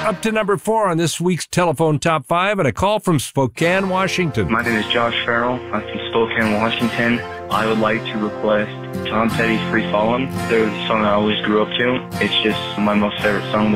up to number 4 on this week's Telephone Top 5 and a call from Spokane, Washington. My name is Josh Farrell. I'm from Spokane, Washington. I would like to request Tom Petty's Free Fallin'. They're the song I always grew up to. It's just my most favorite song.